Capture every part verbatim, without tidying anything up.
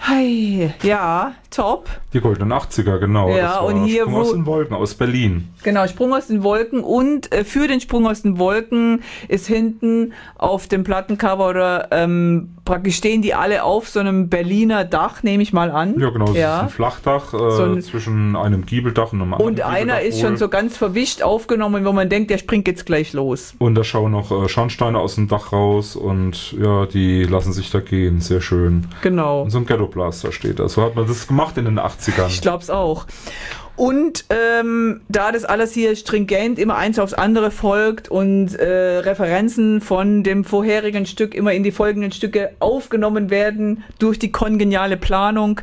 Hi, ja, top. Die goldenen achtziger, genau. Ja, das war und hier, Sprung wo, aus den Wolken, aus Berlin. Genau, Sprung aus den Wolken, und äh, für den Sprung aus den Wolken ist hinten auf dem Plattencover oder ähm, praktisch stehen die alle auf so einem Berliner Dach, nehme ich mal an. Ja, genau, es ja. ist ein Flachdach äh, so ein, zwischen einem Giebeldach und einem anderen Und einer Giebeldach ist wohl. schon so ganz verwischt aufgenommen, wo man denkt, der springt jetzt gleich los. Und da schauen noch äh, Schornsteine aus dem Dach raus und ja, die lassen sich da gehen, sehr schön. Genau. Und so ein Ghetto-Blaster steht da. So hat man das gemacht in den achtzigern. Ich glaube es auch. Und ähm, da das alles hier stringent immer eins aufs andere folgt und äh, Referenzen von dem vorherigen Stück immer in die folgenden Stücke aufgenommen werden durch die kongeniale Planung.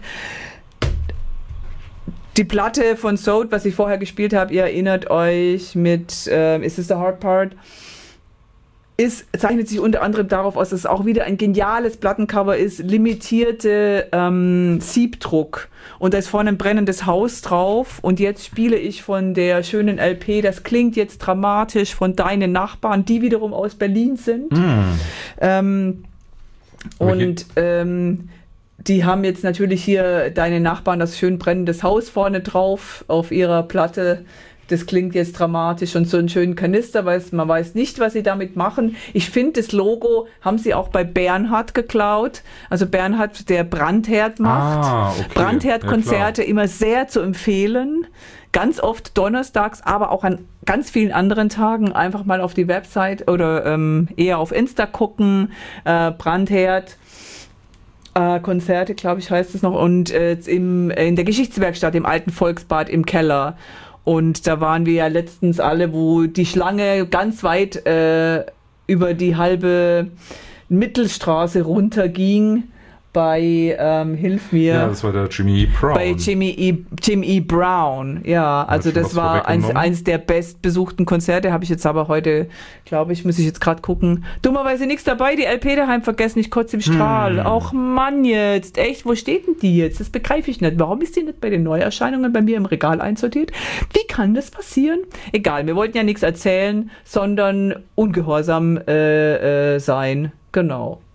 Die Platte von Sode, was ich vorher gespielt habe, ihr erinnert euch mit äh, Is This the Hard Part? Ist, zeichnet sich unter anderem darauf aus, dass es auch wieder ein geniales Plattencover ist, limitierte ähm, Siebdruck, und da ist vorne ein brennendes Haus drauf, und jetzt spiele ich von der schönen L P, das klingt jetzt dramatisch, von Deinen Nachbarn, die wiederum aus Berlin sind. Mm. Ähm, und ähm, die haben jetzt natürlich hier Deine Nachbarn, das schön brennendes Haus vorne drauf auf ihrer Platte. Das klingt jetzt dramatisch, und so einen schönen Kanister, weil man weiß nicht, was sie damit machen. Ich finde, das Logo haben sie auch bei Bernhard geklaut. Also Bernhard, der Brandherd macht. Ah, okay. Brandherd-Konzerte ja, immer sehr zu empfehlen. Ganz oft donnerstags, aber auch an ganz vielen anderen Tagen einfach mal auf die Website oder ähm, eher auf Insta gucken. Äh, Brandherd. Äh, Konzerte, glaube ich, heißt es noch. Und äh, im, in der Geschichtswerkstatt, im alten Volksbad im Keller. Und da waren wir ja letztens alle, wo die Schlange ganz weit äh, über die halbe Mittelstraße runterging bei, ähm, hilf mir. Ja, das war der Jimmy E. Brown. Bei Jimmy E. Jim E. Brown, ja. Also das war eins, eins der bestbesuchten Konzerte, habe ich jetzt aber heute, glaube ich, muss ich jetzt gerade gucken. Dummerweise nichts dabei, die L P daheim vergessen, ich kotze im Strahl. Hm. Och Mann jetzt, echt, wo steht denn die jetzt? Das begreife ich nicht. Warum ist die nicht bei den Neuerscheinungen bei mir im Regal einsortiert? Wie kann das passieren? Egal, wir wollten ja nichts erzählen, sondern ungehorsam äh, äh, sein. Genau.